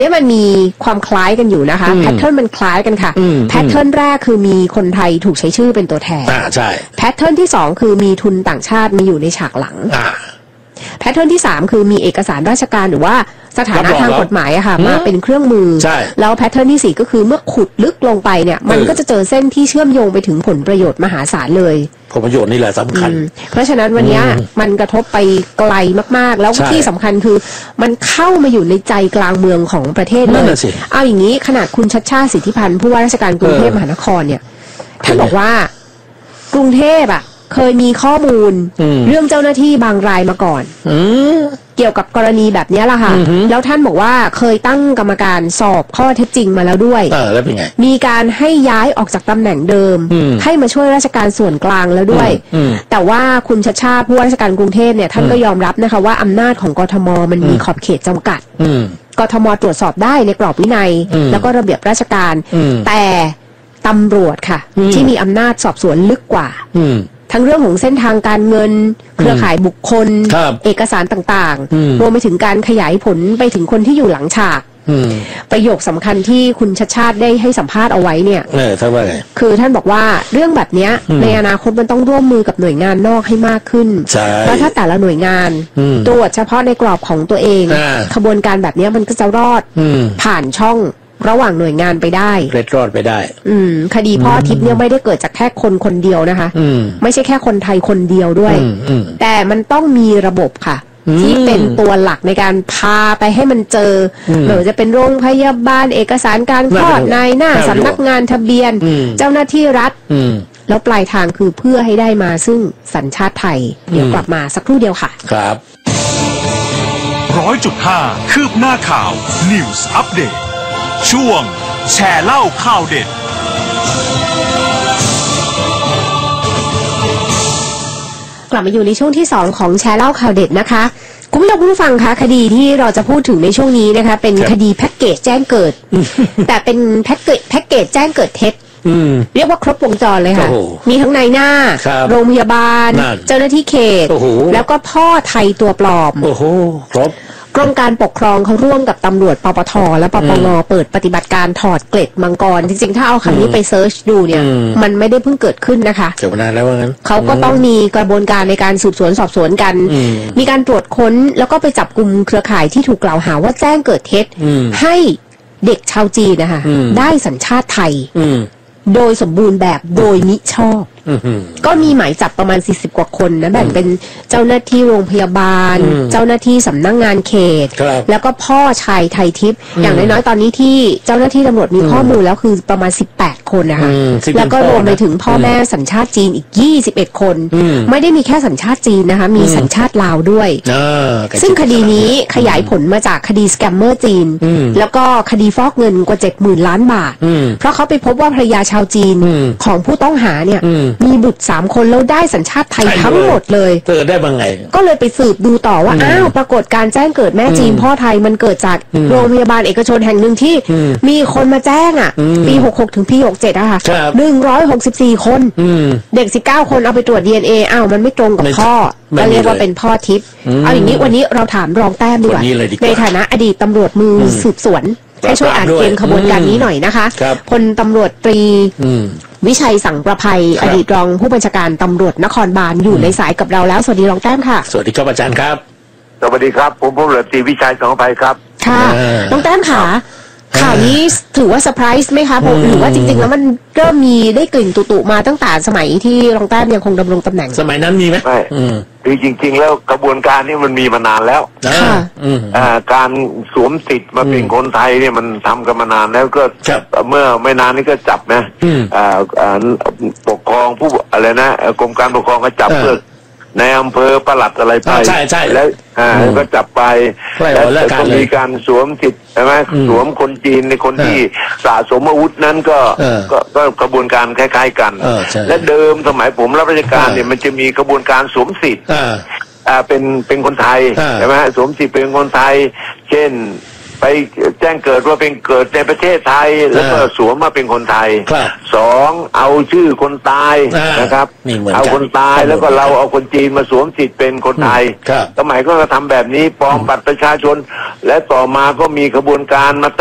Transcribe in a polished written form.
เนี่ยมันมีความคล้ายกันอยู่นะคะแพทเทิร์นมันคล้ายกันค่ะแพทเทิร์นแรกคือมีคนไทยถูกใช้ชื่อเป็นตัวแทนใช่แพทเทิร์นที่2คือมีทุนต่างชาติมาอยู่ในฉากหลังแพทเทิร์นที่3คือมีเอกสารราชการหรือว่าสถานะทางกฎหมายอะค่ะมาเป็นเครื่องมือแล้วแพทเทิร์นที่4ก็คือเมื่อขุดลึกลงไปเนี่ยมันก็จะเจอเส้นที่เชื่อมโยงไปถึงผลประโยชน์มหาศาลเลยผลประโยชน์นี่แหละสำคัญเพราะฉะนั้นวันนี้มันกระทบไปไกลมากๆแล้วที่สำคัญคือมันเข้ามาอยู่ในใจกลางเมืองของประเทศเลยเอาอย่างนี้ขนาดคุณชัชชาติสิทธิพันธ์ผู้ว่าราชการกรุงเทพมหานครเนี่ยท่านบอกว่ากรุงเทพอะเคยมีข้อมูลเรื่องเจ้าหน้าที่บางรายมาก่อนเกี่ยวกับกรณีแบบนี้ล่ะค่ะแล้วท่านบอกว่าเคยตั้งกรรมการสอบข้อเท็จจริงมาแล้วด้วยแล้วเป็นไงมีการให้ย้ายออกจากตำแหน่งเดิมให้มาช่วยราชการส่วนกลางแล้วด้วยแต่ว่าคุณชัชชาติผู้ว่าราชการกรุงเทพเนี่ยท่านก็ยอมรับนะคะว่าอำนาจของกทมมันมีขอบเขตจำกัดกทมตรวจสอบได้ในกรอบวินัยแล้วก็ระเบียบราชการแต่ตำรวจค่ะที่มีอำนาจสอบสวนลึกกว่าทั้งเรื่องของเส้นทางการเงินเครือข่ายบุคคลเอกสารต่างๆรวมไปถึงการขยายผลไปถึงคนที่อยู่หลังฉากประโยคสำคัญที่คุณชัชชาติได้ให้สัมภาษณ์เอาไว้เนี่ยท่านว่าไงคือท่านบอกว่าเรื่องแบบนี้ในอนาคตมันต้องร่วมมือกับหน่วยงานนอกให้มากขึ้นเพราะถ้าแต่ละหน่วยงานตรวจเฉพาะในกรอบของตัวเองขบวนการแบบนี้มันก็จะรอดผ่านช่องระหว่างหน่วยงานไปได้เล็ดรอดไปได้คดีพ่อทิพย์เนี่ยไม่ได้เกิดจากแค่คนเดียวนะคะไม่ใช่แค่คนไทยคนเดียวด้วยแต่มันต้องมีระบบค่ะที่เป็นตัวหลักในการพาไปให้มันเจอไม่ว่าจะเป็นโรงพยาบาลเอกสารการคลอดนายหน้าสำนักงานทะเบียนเจ้าหน้าที่รัฐแล้วปลายทางคือเพื่อให้ได้มาซึ่งสัญชาติไทยเดี๋ยวกลับมาสักครู่เดียวค่ะครับ 100.5 คืบหน้าข่าว News Updateช่วงแชร์เล่าข่าวเด็ดกลับมาอยู่ในช่วงที่2ของแชร์เล่าข่าวเด็ดนะคะคุณผู้ฟังคะคดีที่เราจะพูดถึงในช่วงนี้นะคะเป็นคดีแพ็กเกจแจ้งเกิดแต่เป็นแพ็กเกจแจ้งเกิดเท็จเรียกว่าครบวงจรเลยค่ะมีทั้งนายหน้าโรงพยาบาลเจ้าหน้าที่เขตแล้วก็พ่อไทยตัวปลอมโอ้โหครบกรมการปกครองเขาร่วมกับตำรวจปปทและปปงเปิดปฏิบัติการถอดเกล็ดมังกรจริงๆถ้าเอาคำนี้ไปเซิร์ชดูเนี่ยมันไม่ได้เพิ่งเกิดขึ้นนะคะเกิดมานานแล้วว่างั้นเขาก็ต้องมีกระบวนการในการสืบสวนสอบสวนกันมีการตรวจค้นแล้วก็ไปจับกลุ่มเครือข่ายที่ถูกกล่าวหาว่าแจ้งเกิดเท็จให้เด็กชาวจีนนะคะได้สัญชาติไทยโดยสมบูรณ์แบบโดยมิชอบก็มีหมายจับประมาณ40กว่าคนนะแบ่งเป็นเจ้าหน้าที่โรงพยาบาลเจ้าหน้าที่สำนักงานเขตแล้วก็พ่อชายไทยทิพย์อย่างน้อยๆตอนนี้ที่เจ้าหน้าที่ตำรวจมีข้อมูลแล้วคือประมาณ18คนนะคะแล้วก็รวมไปถึงพ่อแม่สัญชาติจีนอีก21คนไม่ได้มีแค่สัญชาติจีนนะคะมีสัญชาติลาวด้วยซึ่งคดีนี้ขยายผลมาจากคดีสแกมเมอร์จีนแล้วก็คดีฟอกเงินกว่า 70,000 ล้านบาทเพราะเขาไปพบว่าภรรยาชาวจีนของผู้ต้องหาเนี่ยมีบุตร3คนแล้วได้สัญชาติไทยทั้งหมดเลยได้บ้างไงก็เลยไปสืบดูต่อว่าอ้าวปรากฏการแจ้งเกิดแม่จีนพ่อไทยมันเกิดจากโรงพยาบาลเอกชนแห่งหนึ่งที่มีคนมาแจ้งปี66ถึงปี67อะค่ะ164คนเด็ก19คนเอาไปตรวจ DNA อ้าวมันไม่ตรงกับพ่อก็เรียกว่าเป็นพ่อทิพย์เอาอย่างนี้วันนี้เราถามรองแต้มดีกว่าในฐานะอดีตตำรวจมือสืบสวนให้ช่วยอ่านเกมขบวนการนี้หน่อยนะคะพลตำรวจตรีวิชัยสังประภัยอดีตรองผู้บัญชาการตำรวจนครบาลอยู่ในสายกับเราแล้วสวัสดีรองแต้มค่ะสวัสดีครับอาจารย์ครับสวัสดีครับผมพลตำรวจตรีวิชัยสังประภัยครับค่ะรองแต้มค่ะข่าวนี้ถือว่าเซอร์ไพรส์ไหมคะหรือว่าจริงๆแล้วมันเริ่มมีได้กลิ่นตุๆมาตั้งแต่สมัยที่รองแต้มยังคงดำรงตำแหน่งสมัยนั้นมีไหมไม่คือจริงๆแล้วกระบวนการนี้มันมีมานานแล้วการสวมสิทธิ์มาเป็นคนไทยเนี่ยมันทำกันมานานแล้วก็เมื่อไม่นานนี้ก็จับนะปกครองผู้อะไรนะกรมการปกครองก็จับเพื่อในอำเภอปลัดอะไรไปใช่แล้วก็จับไปแล้วก็มีการสวมสิทธิ์ใช่ไหมสวมคนจีนในคนที่สะสมอาวุธนั้นก็กระบวนการคล้ายๆกันและเดิมสมัยผมรับราชการเนี่ยมันจะมีกระบวนการสวมสิทธิ์เป็นคนไทยใช่ไหมสวมสิทธิ์เป็นคนไทยเช่นไปแจ้งเกิดว่าเป็นเกิดในประเทศไทยแล้วก็สวมมาเป็นคนไทยสองเอาชื่อคนตายนะครับเอาคนตายแล้วก็เราเอาคนจีนมาสวมสิทธิ์เป็นคนไทยสมัยก็ทำแบบนี้ปลอมบัตรประชาชนและต่อมาก็มีขบวนการมา